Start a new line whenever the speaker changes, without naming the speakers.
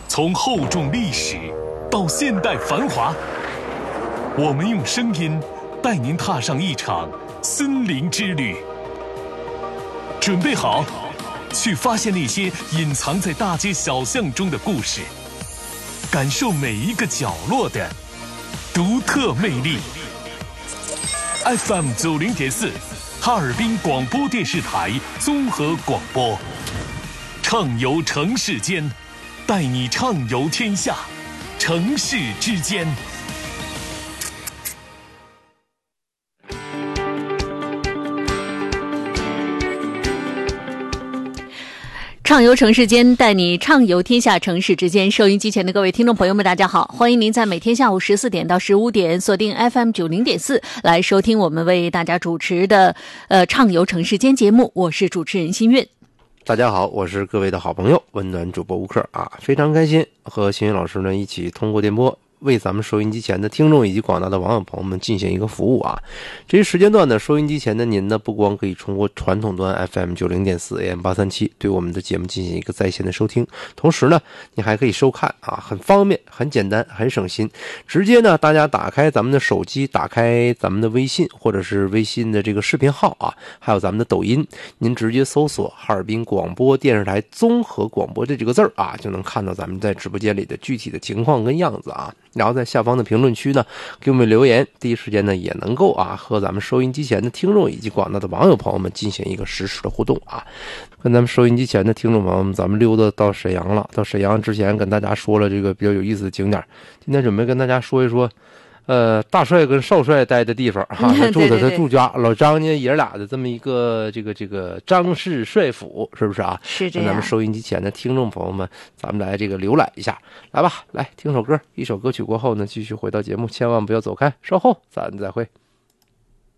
从厚重历史到现代繁华，我们用声音带您踏上一场森林之旅。准备好，去发现那些隐藏在大街小巷中的故事，感受每一个角落的独特魅力。FM 90.4，哈尔滨广播电视台综合广播，畅游城市间，带你畅游天下，城市之间。
畅游城市间，带你畅游天下，城市之间。收音机前的各位听众朋友们，大家好，欢迎您在每天下午14点到15点锁定 FM 90.4来收听我们为大家主持的畅游城市间节目。我是主持人新月。
大家好，我是各位的好朋友温暖主播吴克啊，非常开心和新月老师呢一起通过电波为咱们收音机前的听众以及广大的网友朋友们进行一个服务啊。这一时间段呢，收音机前的您呢，不光可以通过传统端 FM 90.4 AM 837对我们的节目进行一个在线的收听，同时呢，你还可以收看啊，很方便、很简单、很省心。直接呢，大家打开咱们的手机，打开咱们的微信或者是微信的这个视频号啊，还有咱们的抖音，您直接搜索哈尔滨广播电视台综合广播这几个字啊，就能看到咱们在直播间里的具体的情况跟样子啊。然后在下方的评论区呢，给我们留言，第一时间呢也能够啊和咱们收音机前的听众以及广大的网友朋友们进行一个实时的互动啊。跟咱们收音机前的听众朋友们，咱们溜达到沈阳了。到沈阳之前跟大家说了这个比较有意思的景点，今天准备跟大家说一说大帅跟少帅待的地方哈，他住家老张家爷俩的这么一个这个张氏帅府，是不是啊？
是这样。
咱们收音机前的听众朋友们，咱们来这个浏览一下，来吧，来听首歌，一首歌曲过后呢，继续回到节目，千万不要走开，稍后咱再会。